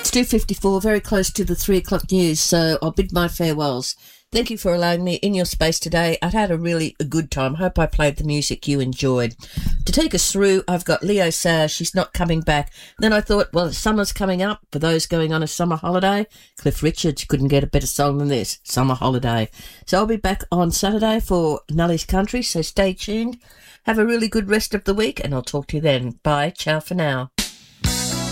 It's 2:54, very close to the 3 o'clock news, so I'll bid my farewells. Thank you for allowing me in your space today. I've had a good time. Hope I played the music you enjoyed. To take us through, I've got Leo Sayers. She's not coming back. Then I thought, well, summer's coming up. For those going on a summer holiday, Cliff Richards couldn't get a better song than this, Summer Holiday. So I'll be back on Saturday for Nully's Country, so stay tuned. Have a really good rest of the week, and I'll talk to you then. Bye. Ciao for now.